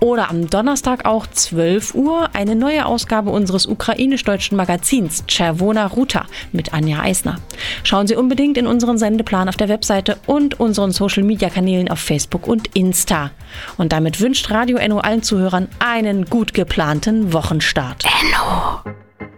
Oder am Donnerstag auch 12 Uhr eine neue Ausgabe unseres ukrainisch-deutschen Magazins Czerwona Ruta mit Anja Eisner. Schauen Sie unbedingt in unseren Sendeplan auf der Webseite und unseren Social-Media-Kanälen auf Facebook und Insta. Und damit wünscht Radio Enno allen Zuhörern einen gut geplanten Wochenstart. Enno.